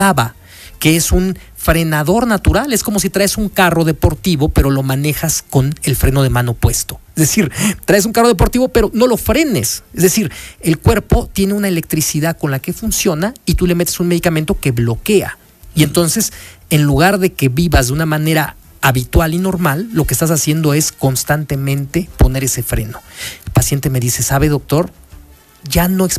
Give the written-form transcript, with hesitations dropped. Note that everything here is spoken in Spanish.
ABA, que es un frenador natural. Es como si traes un carro deportivo, pero lo manejas con el freno de mano puesto. Es decir, traes un carro deportivo, pero no lo frenes. Es decir, el cuerpo tiene una electricidad con la que funciona y tú le metes un medicamento que bloquea. Y entonces, en lugar de que vivas de una manera habitual y normal, lo que estás haciendo es constantemente poner ese freno. El paciente me dice, ¿sabe, doctor? Ya no